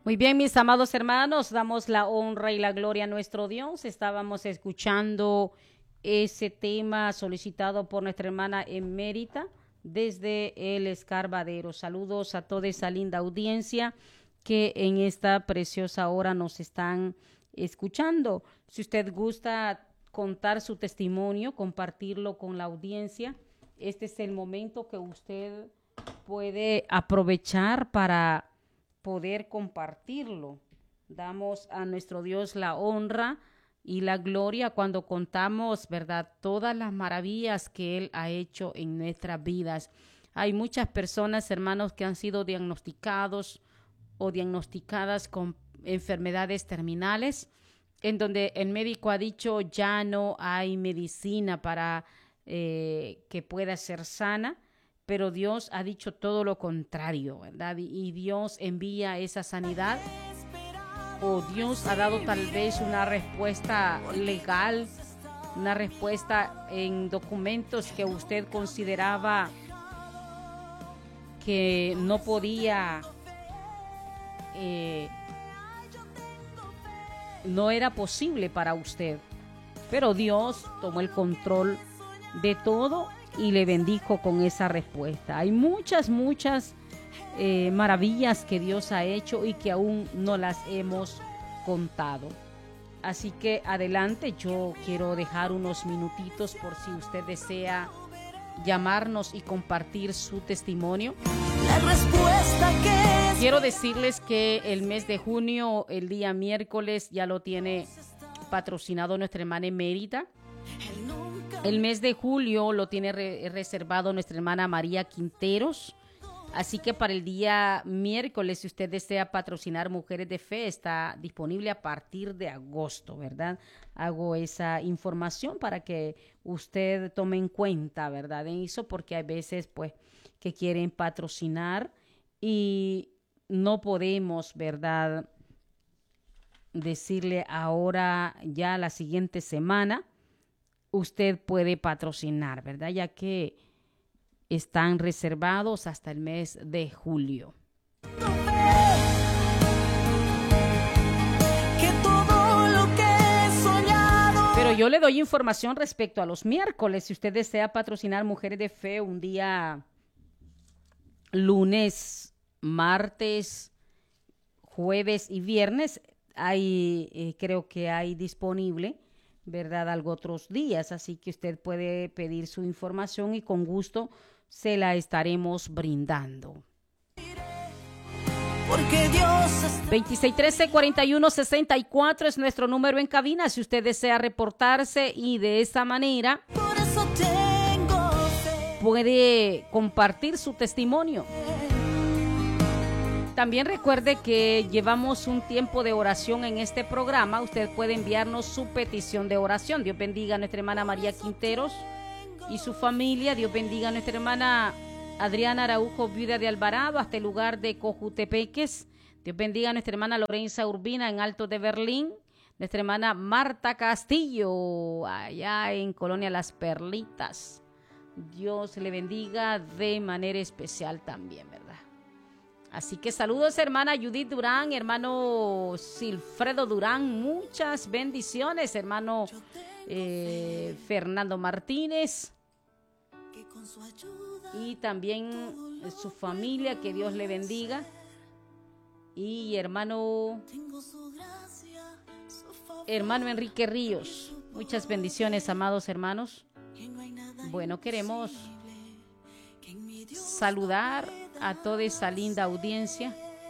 Muy bien, mis amados hermanos, damos la honra y la gloria a nuestro Dios. Estábamos escuchando ese tema solicitado por nuestra hermana emérita desde el Escarbadero. Saludos a toda esa linda audiencia que en esta preciosa hora nos están escuchando. Si usted gusta contar su testimonio, compartirlo con la audiencia, este es el momento que usted puede aprovechar para poder compartirlo. Damos a nuestro Dios la honra y la gloria cuando contamos, ¿verdad?, todas las maravillas que Él ha hecho en nuestras vidas. Hay muchas personas, hermanos, que han sido diagnosticados o diagnosticadas con enfermedades terminales, en donde el médico ha dicho ya no hay medicina para que pueda ser sana. Pero Dios ha dicho todo lo contrario, ¿verdad? Y Dios envía esa sanidad, o Dios ha dado tal vez una respuesta legal, una respuesta en documentos que usted consideraba que no podía, no era posible para usted. Pero Dios tomó el control de todo y le bendijo con esa respuesta. Hay muchas maravillas que Dios ha hecho y que aún no las hemos contado. Así que adelante, yo quiero dejar unos minutitos por si usted desea llamarnos y compartir su testimonio. La respuesta que quiero decirles que el mes de junio, el día miércoles, ya lo tiene patrocinado nuestra hermana emérita. El mes de julio lo tiene reservado nuestra hermana María Quinteros. Así que para el día miércoles, si usted desea patrocinar Mujeres de Fe, está disponible a partir de agosto, ¿verdad? Hago esa información para que usted tome en cuenta, ¿verdad? En eso, porque hay veces, pues, que quieren patrocinar y no podemos, ¿verdad?, decirle ahora ya la siguiente semana usted puede patrocinar, ¿verdad? Ya que están reservados hasta el mes de julio. Pero yo le doy información respecto a los miércoles. Si usted desea patrocinar Mujeres de Fe un día lunes, martes, jueves y viernes, hay, creo que hay disponible, ¿verdad?, algo otros días, así que usted puede pedir su información y con gusto se la estaremos brindando. 2613-4164 es nuestro número en cabina si usted desea reportarse y de esa manera puede compartir su testimonio. También recuerde que llevamos un tiempo de oración en este programa. Usted puede enviarnos su petición de oración. Dios bendiga a nuestra hermana María Quinteros y su familia. Dios bendiga a nuestra hermana Adriana Araujo, viuda de Alvarado, hasta el lugar de Cojutepeques. Dios bendiga a nuestra hermana Lorenza Urbina en Alto de Berlín. Nuestra hermana Marta Castillo, allá en Colonia Las Perlitas. Dios le bendiga de manera especial también, ¿verdad? Así que saludos, hermana Judith Durán, hermano Silfredo Durán, muchas bendiciones, hermano Fernando Martínez y también su familia, que Dios le bendiga. Y hermano Enrique Ríos, muchas bendiciones, amados hermanos. Bueno, queremos saludar a toda esa linda audiencia.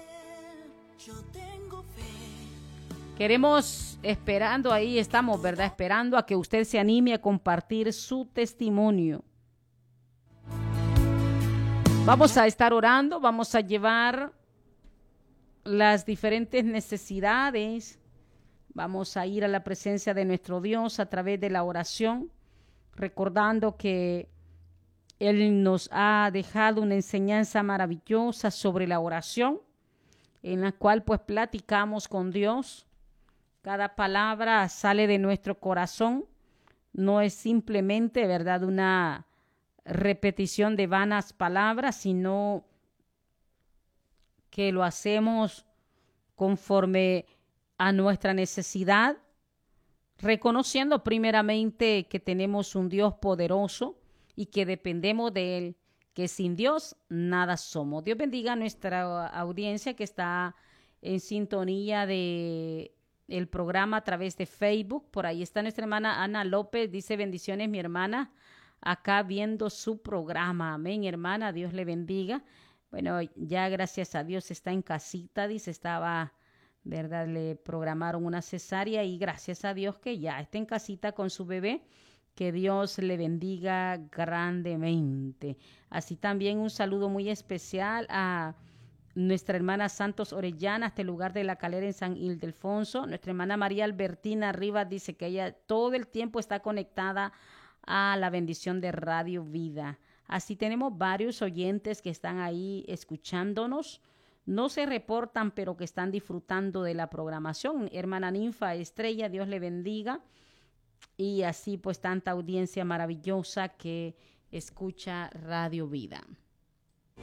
Queremos, esperando, ahí estamos, ¿verdad?, esperando a que usted se anime a compartir su testimonio. Vamos a estar orando, vamos a llevar las diferentes necesidades, vamos a ir a la presencia de nuestro Dios a través de la oración, recordando que Él nos ha dejado una enseñanza maravillosa sobre la oración, en la cual pues platicamos con Dios. Cada palabra sale de nuestro corazón, no es simplemente, ¿verdad?, una repetición de vanas palabras, sino que lo hacemos conforme a nuestra necesidad, reconociendo primeramente que tenemos un Dios poderoso y que dependemos de Él, que sin Dios nada somos. Dios bendiga a nuestra audiencia que está en sintonía de el programa a través de Facebook. Por ahí está nuestra hermana Ana López, dice bendiciones mi hermana, acá viendo su programa. Amén, hermana, Dios le bendiga. Bueno, ya gracias a Dios está en casita, dice, estaba, ¿verdad? Le programaron una cesárea y gracias a Dios que ya está en casita con su bebé. Que Dios le bendiga grandemente. Así también un saludo muy especial a nuestra hermana Santos Orellana, este lugar de La Calera en San Ildefonso. Nuestra hermana María Albertina Rivas dice que ella todo el tiempo está conectada a la bendición de Radio Vida. Así tenemos varios oyentes que están ahí escuchándonos. No se reportan, pero que están disfrutando de la programación. Hermana Ninfa Estrella, Dios le bendiga. Y así pues tanta audiencia maravillosa que escucha Radio Vida.